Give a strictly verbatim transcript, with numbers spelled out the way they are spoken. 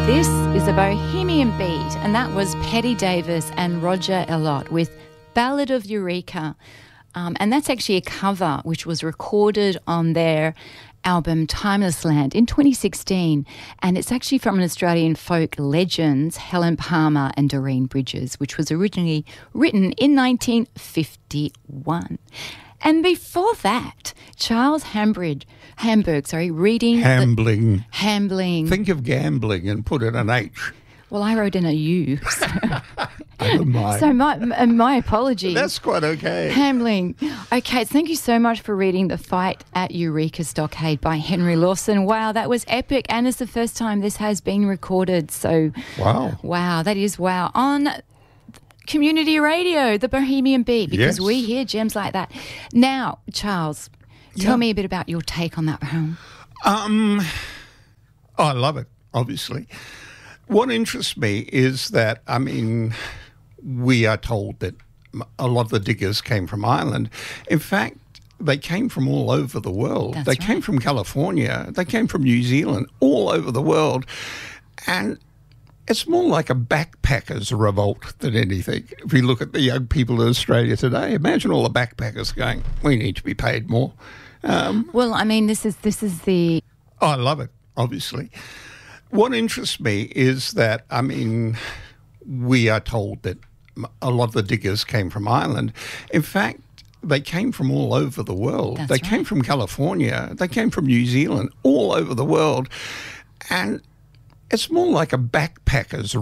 This is a Bohemian beat, and that was Petty Davis and Roger Elott with Ballad of Eureka. Um, and that's actually a cover which was recorded on their album Timeless Land in twenty sixteen. And it's actually from an Australian folk legends, Helen Palmer and Doreen Bridges, which was originally written in nineteen fifty-one. And before that, Charles Hambridge, Hamburg, sorry, reading... Hambling. The, Hambling. Think of gambling and put in an H. Well, I wrote in a U. So, Oh, my. so my, m- my apologies. That's quite okay. Hambling. Okay, thank you so much for reading The Fight at Eureka Stockade by Henry Lawson. Wow, that was epic, and it's the first time this has been recorded. So, Wow. wow, that is wow. On community radio, the Bohemian Beat, because Yes. we hear gems like that. Now, Charles, tell Yeah. me a bit about your take on that poem. Um, oh, I love it, obviously. What interests me is that, I mean, we are told that a lot of the diggers came from Ireland. In fact, they came from all over the world. That's they right. came from California. They came from New Zealand, all over the world. And it's more like a backpackers revolt than anything. If you look at the young people in Australia today, imagine all the backpackers going, we need to be paid more. Um, Well, I mean, this is this is the... Oh, I love it, obviously. What interests me is that, I mean, we are told that a lot of the diggers came from Ireland. In fact, they came from all over the world. That's they right. came from California. They came from New Zealand, all over the world. And it's more like a backpackers